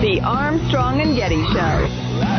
The Armstrong and Getty Show.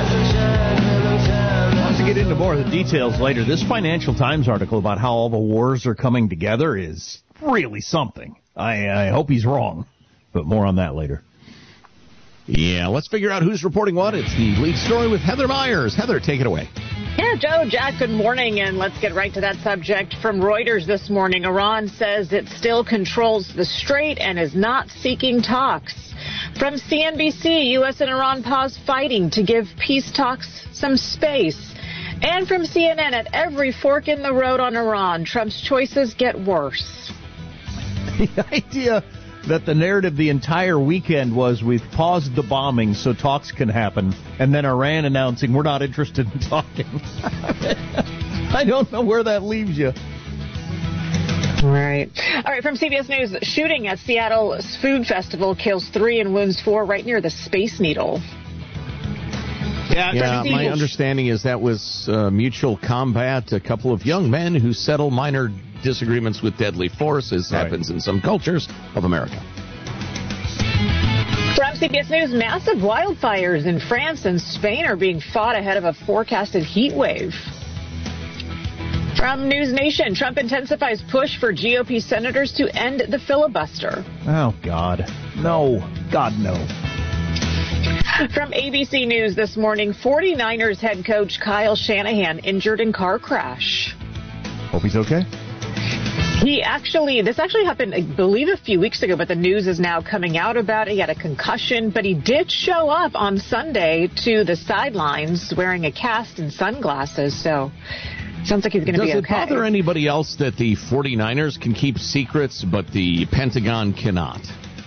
To get into more of the details later, this Financial Times article about how all the wars are coming together is really something. I hope he's wrong, but more on that later. Yeah, let's figure out who's reporting what. It's the lead story with Heather Myers. Heather, take it away. Yeah, Joe, Jack, good morning, and let's get right to that subject. From Reuters this morning, Iran says it still controls the strait and is not seeking talks. From CNBC, U.S. and Iran pause fighting to give peace talks some space. And from CNN, at every fork in the road on Iran, Trump's choices get worse. The idea that the narrative the entire weekend was we've paused the bombing so talks can happen, and then Iran announcing we're not interested in talking. I don't know where that leaves you. All right, from CBS News, shooting at Seattle Food Festival kills 3 and wounds 4 right near the Space Needle. Yeah, my understanding is that was mutual combat, a couple of young men who settle minor disagreements with deadly force, as happens in some cultures of America. From CBS News, massive wildfires in France and Spain are being fought ahead of a forecasted heat wave. From News Nation, Trump intensifies push for GOP senators to end the filibuster. Oh, God. No. God, no. From ABC News this morning, 49ers head coach Kyle Shanahan injured in car crash. Hope he's okay. This actually happened, I believe, a few weeks ago, but the news is now coming out about it. He had a concussion, but he did show up on Sunday to the sidelines wearing a cast and sunglasses, so sounds like he's going to be okay. Does it bother anybody else that the 49ers can keep secrets, but the Pentagon cannot?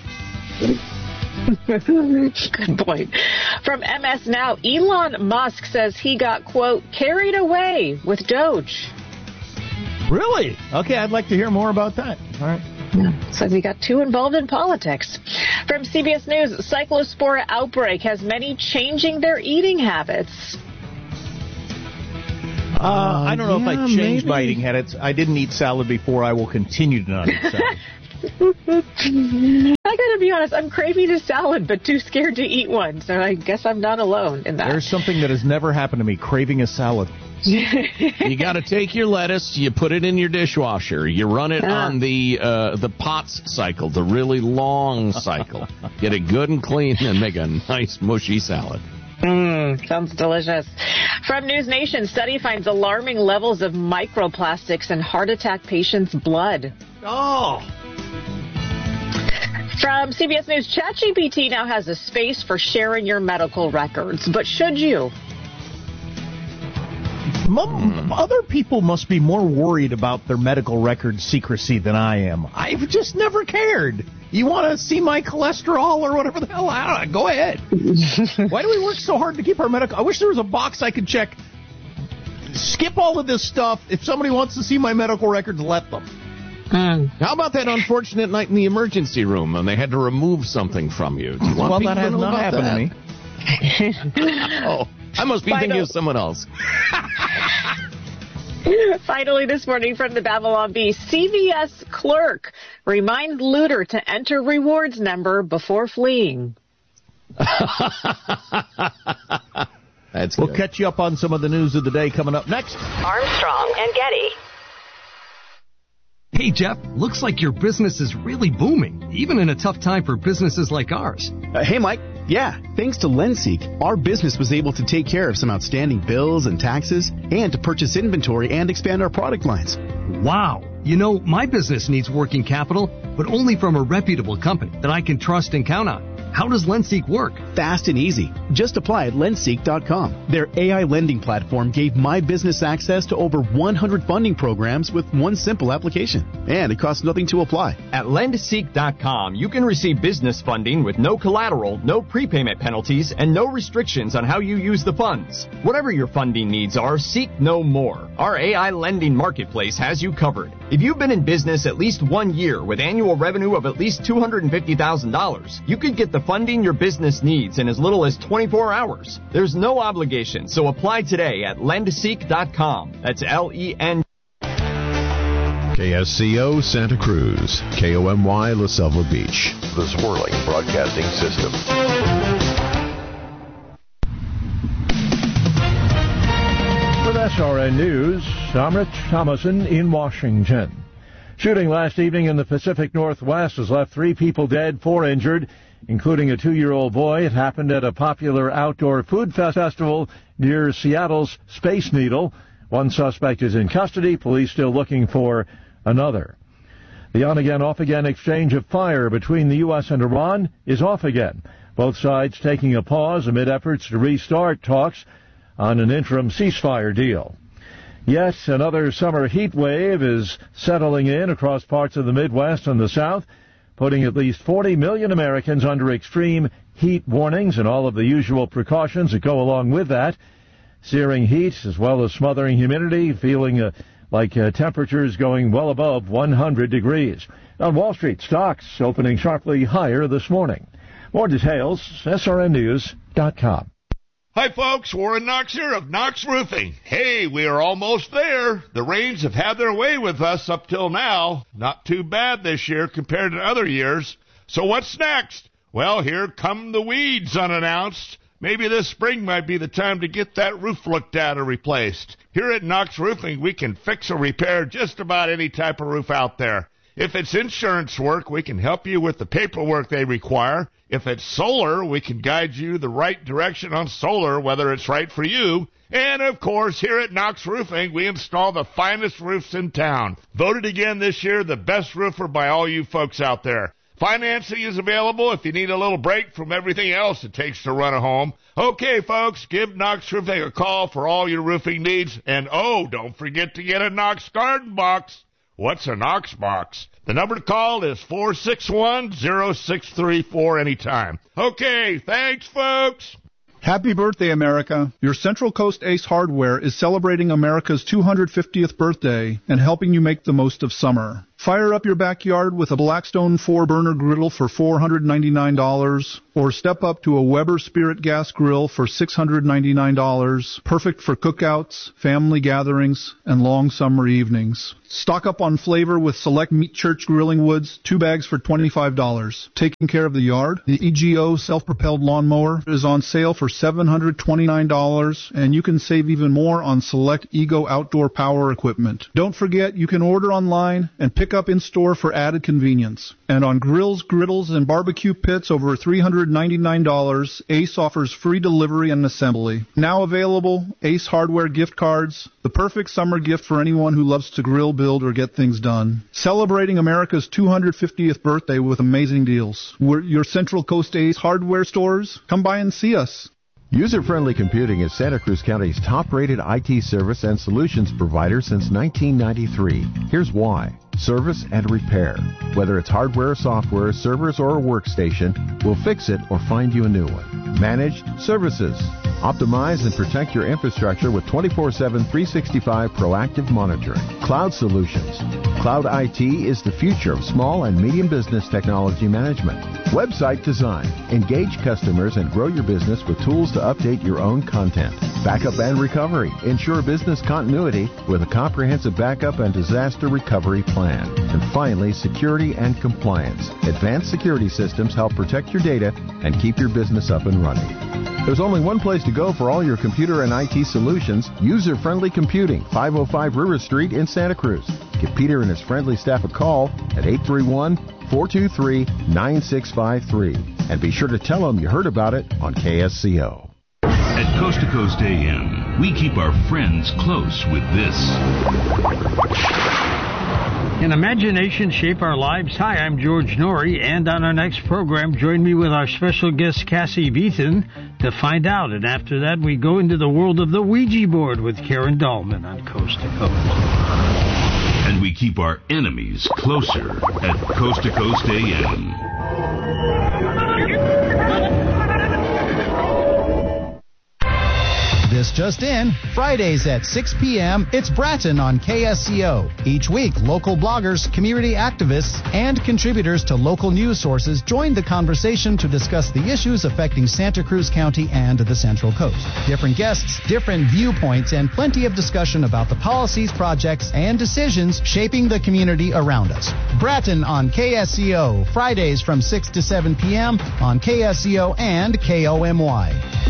Good point. From MS Now, Elon Musk says he got, quote, carried away with Doge. Really? Okay, I'd like to hear more about that. All right. Yeah, says he got too involved in politics. From CBS News, Cyclospora outbreak has many changing their eating habits. I don't know if I changed my eating habits. I didn't eat salad before. I will continue to not eat salad. I gotta be honest, I'm craving a salad, but too scared to eat one, so I guess I'm not alone in that. There's something that has never happened to me, craving a salad. You got to take your lettuce, you put it in your dishwasher, you run it on the POTS cycle, the really long cycle. Get it good and clean and make a nice mushy salad. Sounds delicious. From News Nation, study finds alarming levels of microplastics in heart attack patients' blood. Oh! From CBS News, ChatGPT now has a space for sharing your medical records, but should you? Other people must be more worried about their medical record secrecy than I am. I've just never cared. You want to see my cholesterol or whatever the hell? I don't know. Go ahead. Why do we work so hard to keep our medical? I wish there was a box I could check. Skip all of this stuff. If somebody wants to see my medical records, let them. How about that unfortunate night in the emergency room when they had to remove something from you? Do you want that has not happened to me. Oh, I must be thinking of someone else. Finally this morning from the Babylon Bee, CVS clerk reminds looter to enter rewards number before fleeing. That's We'll good. catch you up on some of the news of the day coming up next. Armstrong and Getty. Hey, Jeff, looks like your business is really booming, even in a tough time for businesses like ours. Hey, Mike. Yeah, thanks to LendSeek, our business was able to take care of some outstanding bills and taxes and to purchase inventory and expand our product lines. Wow. You know, my business needs working capital, but only from a reputable company that I can trust and count on. How does LendSeek work? Fast and easy. Just apply at lendseek.com. Their AI lending platform gave my business access to over 100 funding programs with one simple application. And it costs nothing to apply. At lendseek.com, you can receive business funding with no collateral, no prepayment penalties, and no restrictions on how you use the funds. Whatever your funding needs are, seek no more. Our AI lending marketplace has you covered. If you've been in business at least 1 year with annual revenue of at least $250,000, you could get the funding your business needs in as little as 24 hours. There's no obligation, so apply today at lendseek.com. That's L-E-N. KSCO Santa Cruz, KOMY La Selva Beach, the Swirling Broadcasting System. SRN News, I'm Rich Thomason in Washington. Shooting last evening in the Pacific Northwest has left 3 people dead, 4 injured, including a 2-year-old boy. It happened at a popular outdoor food festival near Seattle's Space Needle. 1 suspect is in custody. Police still looking for another. The on-again, off-again exchange of fire between the U.S. and Iran is off again. Both sides taking a pause amid efforts to restart talks on an interim ceasefire deal. Yet another summer heat wave is settling in across parts of the Midwest and the South, putting at least 40 million Americans under extreme heat warnings and all of the usual precautions that go along with that. Searing heat as well as smothering humidity, feeling like temperatures going well above 100 degrees. On Wall Street, stocks opening sharply higher this morning. More details, srnnews.com. Hi, folks. Warren Knox here of Knox Roofing. Hey, we are almost there. The rains have had their way with us up till now. Not too bad this year compared to other years. So what's next? Well, here come the weeds unannounced. Maybe this spring might be the time to get that roof looked at or replaced. Here at Knox Roofing, we can fix or repair just about any type of roof out there. If it's insurance work, we can help you with the paperwork they require. If it's solar, we can guide you the right direction on solar, whether it's right for you. And, of course, here at Knox Roofing, we install the finest roofs in town. Voted again this year the best roofer by all you folks out there. Financing is available if you need a little break from everything else it takes to run a home. Okay, folks, give Knox Roofing a call for all your roofing needs. And, oh, don't forget to get a Knox Garden Box. What's a Knox Box? The number to call is 461-0634 anytime. Okay, thanks, folks. Happy birthday, America. Your Central Coast Ace Hardware is celebrating America's 250th birthday and helping you make the most of summer. Fire up your backyard with a Blackstone 4-burner griddle for $499, or step up to a Weber Spirit Gas Grill for $699, perfect for cookouts, family gatherings, and long summer evenings. Stock up on flavor with select Meat Church grilling woods, 2 bags for $25. Taking care of the yard, the EGO self-propelled lawnmower is on sale for $729, and you can save even more on select EGO outdoor power equipment. Don't forget, you can order online and pick up in store for added convenience. And on grills, griddles, and barbecue pits over $399, Ace offers free delivery and assembly. Now available, Ace Hardware gift cards, the perfect summer gift for anyone who loves to grill, build, or get things done. Celebrating America's 250th birthday with amazing deals. We're your Central Coast Ace Hardware stores. Come by and see us. User-Friendly Computing is Santa Cruz County's top-rated IT service and solutions provider since 1993. Here's why. Service and repair. Whether it's hardware, software, servers, or a workstation, we'll fix it or find you a new one. Managed services. Optimize and protect your infrastructure with 24/7, 365 proactive monitoring. Cloud solutions. Cloud IT is the future of small and medium business technology management. Website design. Engage customers and grow your business with tools to update your own content. Backup and recovery. Ensure business continuity with a comprehensive backup and disaster recovery plan. And finally, security and compliance. Advanced security systems help protect your data and keep your business up and running. There's only one place to go for all your computer and IT solutions. User-Friendly Computing, 505 River Street in Santa Cruz. Give Peter and his friendly staff a call at 831-423-9653. And be sure to tell them you heard about it on KSCO. At Coast to Coast AM, we keep our friends close with this. Can imagination shape our lives? Hi, I'm George Norrie, and on our next program, join me with our special guest, Cassie Beaton, to find out. And after that, we go into the world of the Ouija board with Karen Dahlman on Coast to Coast. And we keep our enemies closer at Coast to Coast AM. This just in, Fridays at 6 p.m., it's Bratton on KSCO. Each week, local bloggers, community activists, and contributors to local news sources join the conversation to discuss the issues affecting Santa Cruz County and the Central Coast. Different guests, different viewpoints, and plenty of discussion about the policies, projects, and decisions shaping the community around us. Bratton on KSCO, Fridays from 6 to 7 p.m. on KSCO and KOMY.